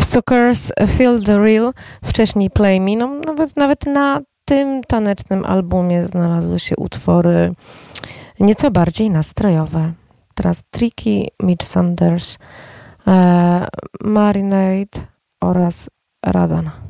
Suckers, Feel the Real, wcześniej Play Me. No, nawet na tym tanecznym albumie znalazły się utwory nieco bardziej nastrojowe. Teraz Tricky, Mitch Sanders, Marinade oraz Radana.